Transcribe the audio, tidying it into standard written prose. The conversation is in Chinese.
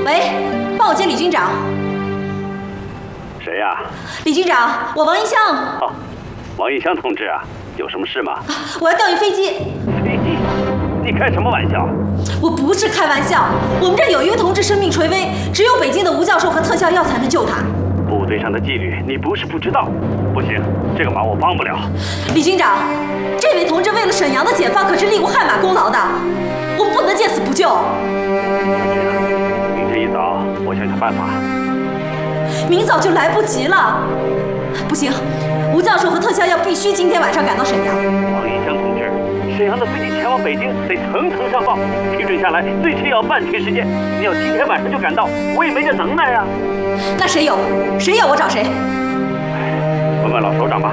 喂，帮我接李军长。 谁呀？ 李军长，我王一香。 哦，王一香同志啊，有什么事吗？ 我要调运飞机。 飞机？你开什么玩笑？ 我不是开玩笑，我们这儿有一位同志生命垂危，只有北京的吴教授和特效药才能救他。 部队上的纪律你不是不知道，不行，这个忙我帮不了。 李军长，这位同志为了沈阳的解放可是立过汗马功劳的，我们不能见死不救。 这样，明天一早我想想办法。 明早就来不及了。不行，吴教授和特效药必须今天晚上赶到沈阳。 王一香同志，沈阳的飞机前往北京得层层上报，批准下来最迟也要半天时间。你要今天晚上就赶到，我也没这能耐啊。 那谁有我找谁。 问问老首长吧。